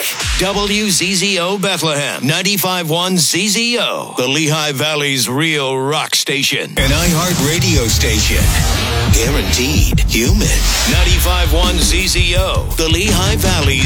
WZZO Bethlehem, 95.1 ZZO, the Lehigh Valley's real rock station. An iHeart radio station. Guaranteed human. 95.1 ZZO, the Lehigh Valley's